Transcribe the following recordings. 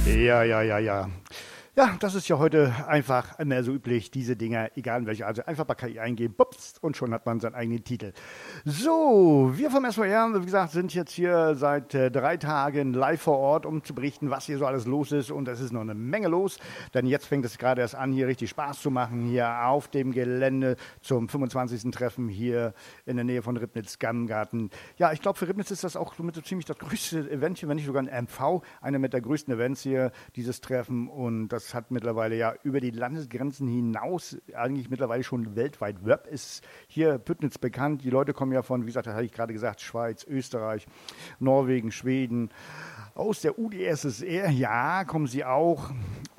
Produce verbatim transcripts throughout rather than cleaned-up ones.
Ja, ja, ja, ja. Ja, das ist ja heute einfach mehr so üblich, diese Dinger, egal in welcher, also einfach bei K I eingeben, bups, und schon hat man seinen eigenen Titel. So, wir vom S V R, wie gesagt, sind jetzt hier seit äh, drei Tagen live vor Ort, um zu berichten, was hier so alles los ist, und es ist noch eine Menge los, denn jetzt fängt es gerade erst an, hier richtig Spaß zu machen, hier auf dem Gelände zum fünfundzwanzigsten Treffen hier in der Nähe von Ribnitz-Gammgarten. Ja, ich glaube, für Ribnitz ist das auch somit so ziemlich das größte Event hier, wenn nicht sogar ein M V, einer mit der größten Events hier, dieses Treffen, und das hat mittlerweile ja über die Landesgrenzen hinaus, eigentlich mittlerweile schon weltweit. Web ist hier Püttnitz bekannt. Die Leute kommen ja von, wie gesagt, das hatte ich gerade gesagt, Schweiz, Österreich, Norwegen, Schweden. Aus der U d S S R, ja, kommen sie auch.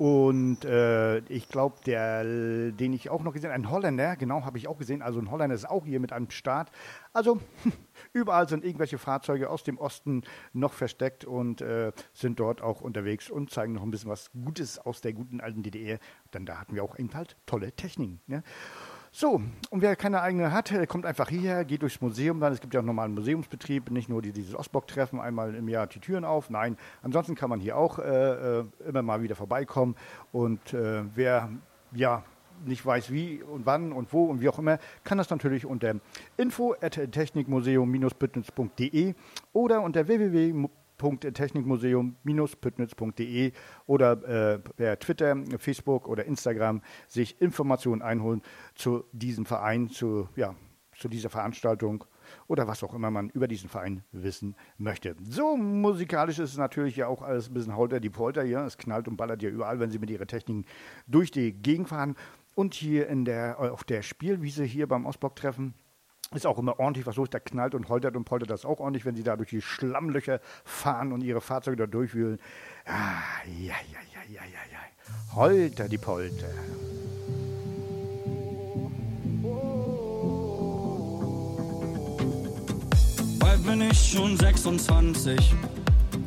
Und äh, ich glaube, der, den ich auch noch gesehen habe, ein Holländer, genau, habe ich auch gesehen. Also ein Holländer ist auch hier mit am Start. Also überall sind irgendwelche Fahrzeuge aus dem Osten noch versteckt und äh, sind dort auch unterwegs und zeigen noch ein bisschen was Gutes aus der guten alten D D R. Denn da hatten wir auch eben halt tolle Techniken. Ne? So, und wer keine eigene hat, kommt einfach hierher, geht durchs Museum dann. Es gibt ja auch einen normalen Museumsbetrieb, nicht nur die, dieses Ostblock-Treffen, einmal im Jahr die Türen auf. Nein, ansonsten kann man hier auch äh, immer mal wieder vorbeikommen. Und äh, wer ja nicht weiß, wie und wann und wo und wie auch immer, kann das natürlich unter info at technikmuseum Bindestrich püttnitz punkt de oder unter w w w punkt technikmuseum Bindestrich püttnitz punkt de oder äh, per Twitter, Facebook oder Instagram sich Informationen einholen zu diesem Verein, zu, ja, zu dieser Veranstaltung oder was auch immer man über diesen Verein wissen möchte. So musikalisch ist es natürlich ja auch alles ein bisschen holter die Polter hier. Es knallt und ballert ja überall, wenn sie mit ihren Techniken durch die Gegend fahren. Und hier in der, auf der Spielwiese hier beim Ostblock-Treffen ist auch immer ordentlich was los. Da knallt und holtert und poltert das auch ordentlich, wenn sie da durch die Schlammlöcher fahren und ihre Fahrzeuge da durchwühlen. Ah, ja, ja, ja, ja, ja, ja. Holter die Polter. Bald bin ich schon sechsundzwanzig,